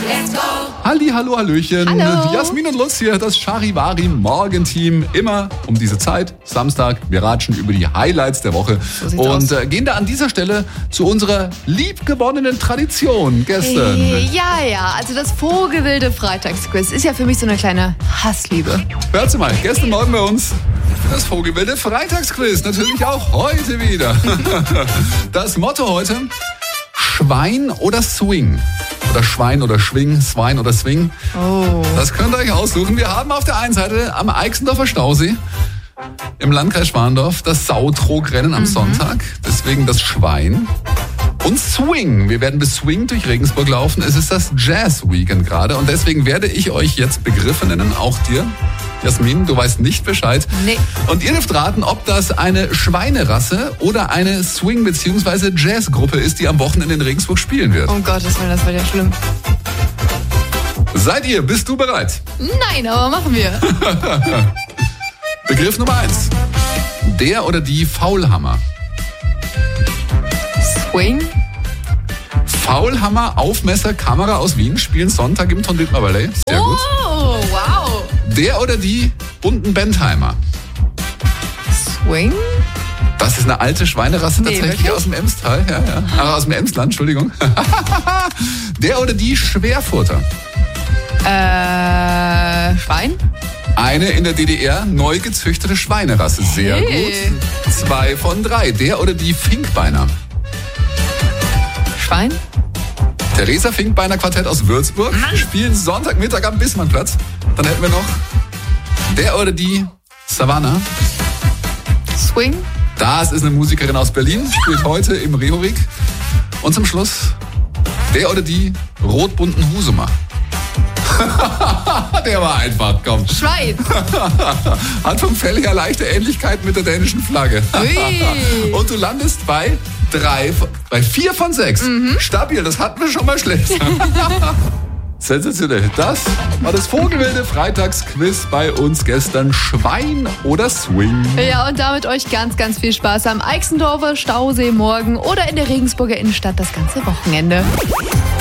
Halli, hallo, hallöchen. Hallo. Die Jasmin und Lutz hier, das Charivari-Morgenteam. Immer um diese Zeit, Samstag. Wir ratschen über die Highlights der Woche und gehen da an dieser Stelle zu unserer liebgewonnenen Tradition gestern. Ja, also das vogelwilde Freitagsquiz ist ja für mich so eine kleine Hassliebe. Hört mal, gestern Morgen bei uns das vogelwilde Freitagsquiz. Natürlich auch heute wieder. Das Motto heute: Schwein oder Swing. Oder Schwein oder Schwing, Swine oder Swing. Oh. Das könnt ihr euch aussuchen. Wir haben auf der einen Seite am Eichsendorfer Stausee im Landkreis Schwandorf das Sautrogrennen am Sonntag. Deswegen das Schwein. Und Swing. Wir werden bis Swing durch Regensburg laufen. Es ist das Jazz-Weekend gerade. Und deswegen werde ich euch jetzt Begriffe nennen, auch dir. Jasmin, du weißt nicht Bescheid. Nee. Und ihr dürft raten, ob das eine Schweinerasse oder eine Swing- bzw. Jazzgruppe ist, die am Wochenende in Regensburg spielen wird. Um Gottes Willen, das wird ja schlimm. Seid ihr? Bist du bereit? Nein, aber machen wir. Begriff Nummer 1. Der oder die Faulhammer. Swing? Faulhammer, Aufmesser, Kamera aus Wien spielen Sonntag im Tondittmer Ballet. Sehr gut. Oh, wow. Der oder die bunten Bentheimer. Swing? Das ist eine alte Schweinerasse, Nee, tatsächlich wirklich? aus dem Emstal. Ja. Aus dem Emsland, Entschuldigung. Der oder die Schwerfurter. Schwein? Eine in der DDR neu gezüchtete Schweinerasse. Sehr Hey. gut. 2 von 3. Der oder die Finkbeiner. Schwein? Theresa Finkbeiner Quartett aus Würzburg spielen Sonntagmittag am Bismarckplatz. Dann hätten wir noch der oder die Savannah. Swing? Das ist eine Musikerin aus Berlin, spielt heute im Rehovik. Und zum Schluss der oder die rot-bunten Husumer. Der war einfach, komm. Schwein? Hat vom Fell her leichte Ähnlichkeit mit der dänischen Flagge. Ui. Und du landest bei 4 von 6. Stabil, das hatten wir schon mal schlecht. Sensationell. Das war das vogelwilde Freitagsquiz bei uns gestern. Schwein oder Swing? Ja, und damit euch ganz, ganz viel Spaß am Eichsendorfer Stausee morgen oder in der Regensburger Innenstadt das ganze Wochenende.